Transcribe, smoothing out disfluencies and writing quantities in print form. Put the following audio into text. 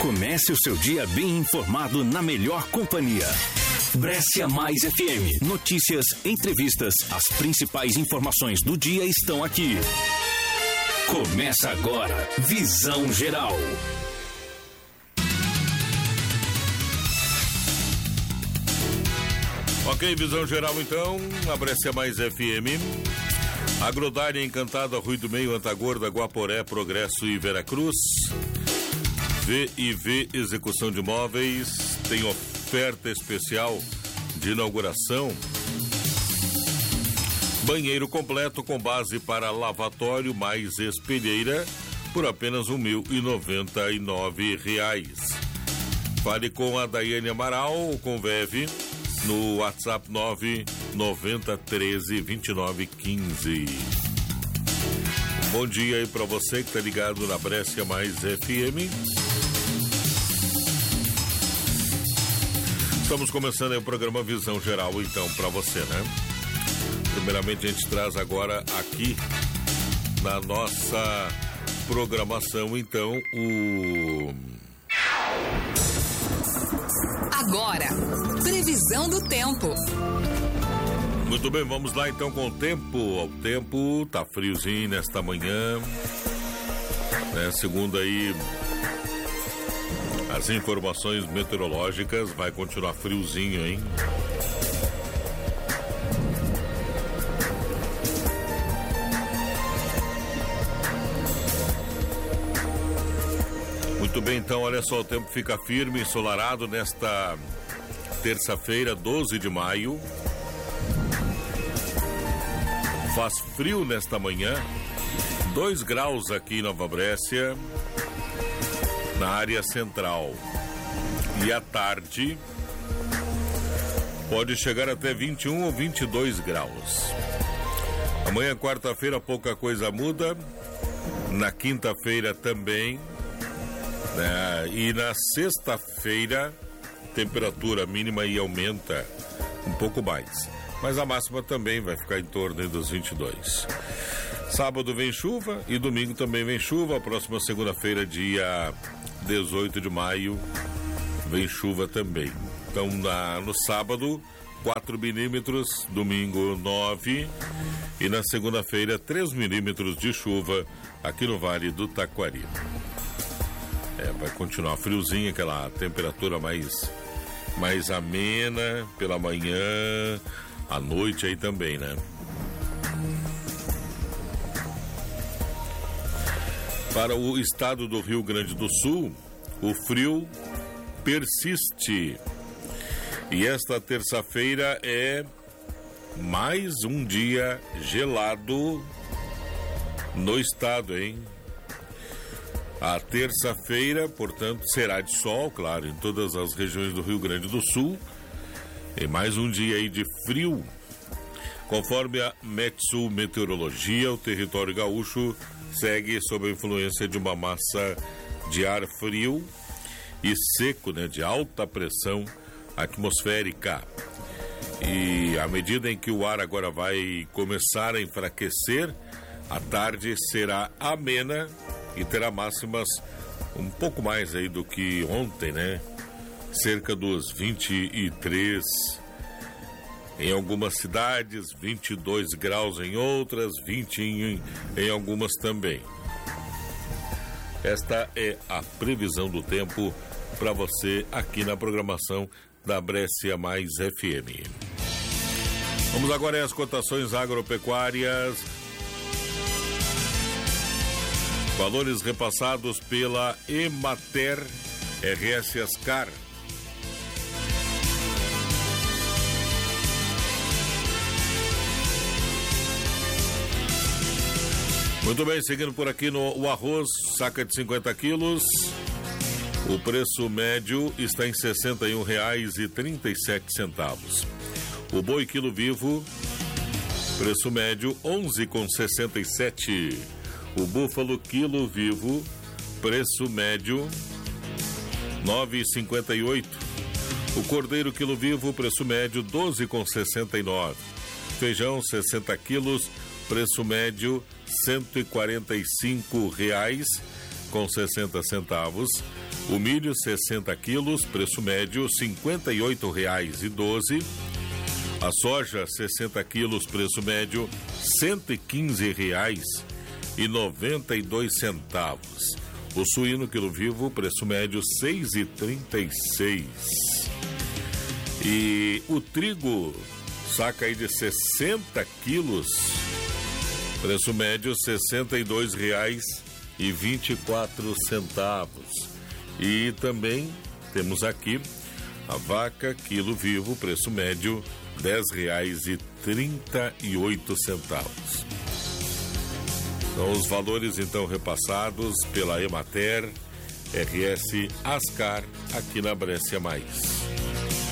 Comece o seu dia bem informado na melhor companhia. Brescia Mais FM. Notícias, entrevistas, as principais informações do dia estão aqui. Começa agora, Visão Geral. Ok, Visão Geral então, a Brescia Mais FM. Agrodária Encantada, Rui do Meio, Antagorda, Guaporé, Progresso e Veracruz. V&V Execução de Móveis tem oferta especial de inauguração. Banheiro completo com base para lavatório mais espelheira por apenas R$ 1.099. Fale com a Daiane Amaral ou com VEV no WhatsApp 990132915. Bom dia aí para você que tá ligado na Brescia Mais FM. Estamos começando aí o programa Visão Geral, então, para você, né? Primeiramente, a gente traz agora aqui na nossa programação, então, Agora, previsão do tempo. Muito bem, vamos lá então com o tempo. O tempo tá friozinho nesta manhã, né? Segundo aí as informações meteorológicas, vai continuar friozinho, hein? Muito bem, então, olha só, o tempo fica firme, ensolarado nesta terça-feira, 12 de maio. Faz frio nesta manhã, 2 graus aqui em Nova Brécia, na área central. E à tarde pode chegar até 21 ou 22 graus. Amanhã, quarta-feira, pouca coisa muda. Na quinta-feira também, né? E na sexta-feira, temperatura mínima e aumenta um pouco mais. Mas a máxima também vai ficar em torno dos 22. Sábado vem chuva e domingo também vem chuva. A próxima segunda-feira, dia 18 de maio, vem chuva também. Então, no sábado, 4 milímetros, domingo 9 e na segunda-feira 3 milímetros de chuva aqui no Vale do Taquari. Vai continuar friozinho, aquela temperatura mais amena pela manhã, à noite aí também, né? Para o estado do Rio Grande do Sul, o frio persiste. E esta terça-feira é mais um dia gelado no estado, hein? A terça-feira, portanto, será de sol, claro, em todas as regiões do Rio Grande do Sul. E mais um dia aí de frio. Conforme a Metsul Meteorologia, o território gaúcho segue sob a influência de uma massa de ar frio e seco, né, de alta pressão atmosférica. E à medida em que o ar agora vai começar a enfraquecer, a tarde será amena e terá máximas um pouco mais aí do que ontem, né? Cerca dos 23 em algumas cidades, 22 graus em outras, 20 em algumas também. Esta é a previsão do tempo para você aqui na programação da Brescia Mais FM. Vamos agora às cotações agropecuárias. Valores repassados pela Emater RS Ascar. Muito bem, seguindo por aqui o arroz, saca de 50 quilos. O preço médio está em R$ 61,37. O boi quilo vivo, preço médio R$ 11,67. O búfalo quilo vivo, preço médio R$ 9,58. O cordeiro quilo vivo, preço médio R$ 12,69. Feijão 60 quilos, preço médio R$ 145,60. O milho 60 quilos, preço médio R$ 58,12. A soja 60 quilos, preço médio R$ 115,92. O suíno quilo vivo, preço médio R$ 6,36. E o trigo, saca aí de 60 quilos, preço médio R$ 62,24. E também temos aqui a vaca quilo vivo, preço médio R$ 10,38. São os valores então repassados pela Emater RS Ascar aqui na Brescia Mais.